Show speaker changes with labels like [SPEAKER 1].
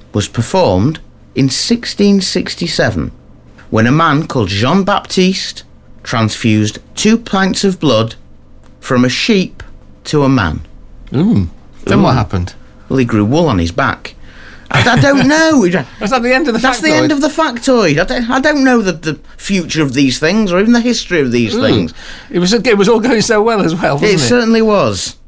[SPEAKER 1] was performed in 1667 when a man called Jean-Baptiste transfused 2 pints of blood from a sheep to a man.
[SPEAKER 2] Then what happened?
[SPEAKER 1] Well, he grew wool on his back. I don't know.
[SPEAKER 2] Was that the end of the factoid?
[SPEAKER 1] That's the end of the factoid. I don't know the future of these things or even the history of these things.
[SPEAKER 2] It was all going so well as well, wasn't it?
[SPEAKER 1] It certainly was.